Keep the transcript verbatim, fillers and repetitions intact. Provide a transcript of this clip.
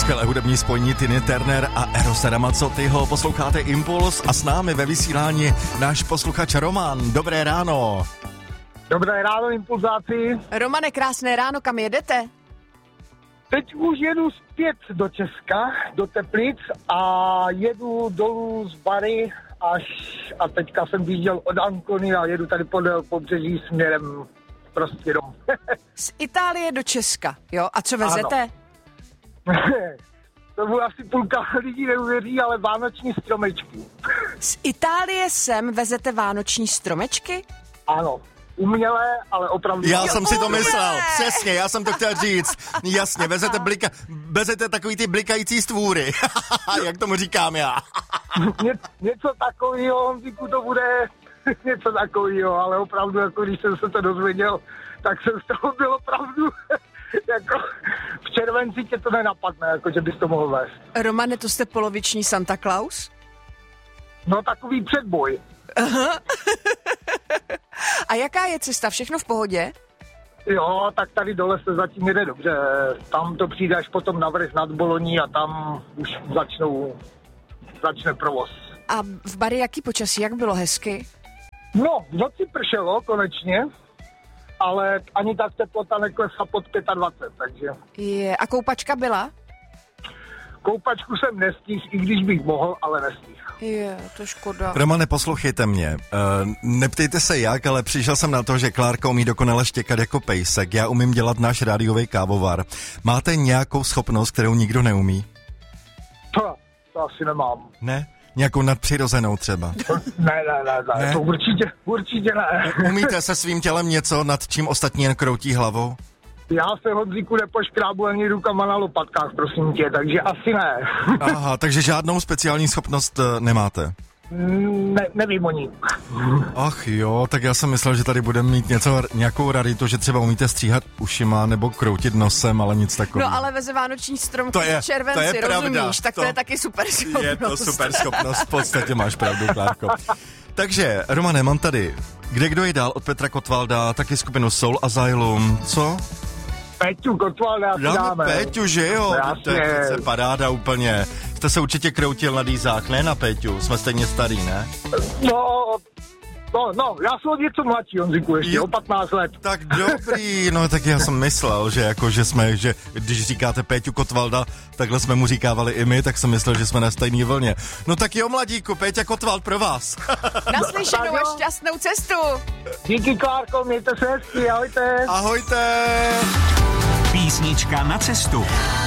skvělé hudební spojení Tina Turner a Eros Ramazzotyho. Posloucháte Impuls a s námi ve vysílání náš posluchač Roman. Dobré ráno. Dobré ráno, impulzáci. Romane, krásné ráno, kam jedete? Teď už jedu zpět do Česka, do Teplic a jedu dolů z Bary až, a teďka jsem vyjížděl od Ancony a jedu tady podél pobřeží směrem prostě domů. Z Itálie do Česka, jo? A co vezete? To bude asi půlka lidí neuvěří, ale vánoční stromečky. Z Itálie sem vezete vánoční stromečky? Ano. Umělé, ale opravdu... Já jsem si to myslel, přesně, já jsem to chtěl říct. Jasně, vezete, blika, vezete takový ty blikající stvůry, jak tomu říkám já. Ně, něco takového, Honzíku, to bude něco takového, ale opravdu, jako když jsem se to dozvěděl, tak jsem z toho byl opravdu... jako v červenci tě to nenapadne, jako že bys to mohl vést. Romane, to jste poloviční Santa Claus? No, takový předboj. Aha. A jaká je cesta? Všechno v pohodě? Jo, tak tady dole se zatím jede dobře. Tam to přijde až potom na vrch nad Boloní a tam už začnou, začne provoz. A v Bari jaký počasí? Jak bylo hezky? No, v noci pršelo konečně, ale ani tak teplota neklesla pod dvacet pět, takže... Je. A koupačka byla? Koupačku jsem nestihl, i když bych mohl, ale nestihl. Je, to škoda. Romane, poslouchejte mě. Uh, neptejte se jak, ale přišel jsem na to, že Klárka umí dokonale štěkat jako pejsek. Já umím dělat náš rádiový kávovar. Máte nějakou schopnost, kterou nikdo neumí? To, to asi nemám. Ne? Nějakou nadpřirozenou třeba? Ne, ne, ne, ne, ne? To určitě, určitě ne. Umíte se svým tělem něco, nad čím ostatní jen kroutí hlavou? Já se, Honzíku, nepoškrábu ani rukama na lopatkách, prosím tě, takže asi ne. Aha, takže žádnou speciální schopnost uh, nemáte? Ne, nevím o ní. Ach jo, tak já jsem myslel, že tady budeme mít něco, nějakou raritu, že třeba umíte stříhat ušima nebo kroutit nosem, ale nic takového. No ale veze vánoční stromky To je- v červenci, to je pravda. rozumíš? Tak to, To- je taky super schopnost. Je to super schopnost, v podstatě máš pravdu, Klárko. Takže, Romane, mám tady, kde kdo je dál od Petra Kotvalda, taky skupinu Soul Asylum, co? Peťu, Kotvalda, já si Dáme dáme. Péťu, že jo? Jasně. To je přece paráda úplně. Jste se určitě kroutil na dýzách, ne na Péťu? Jsme stejně starý, ne? No, no, no, já jsem od něco mladší, Honzíku, ještě Jo. o patnáct let. Tak dobrý, no tak já jsem myslel, že jako, že jsme, že když říkáte Péťu Kotvalda, takhle jsme mu říkávali i my, tak jsem myslel, že jsme na stejný vlně. No tak jo, mladíku, Péťa Kotvald pro vás. Naslyšenou Tak a jo. šťastnou cestu. Díky, Klárko, mějte se hezky, ahojte. Ahojte. Písnička na cestu.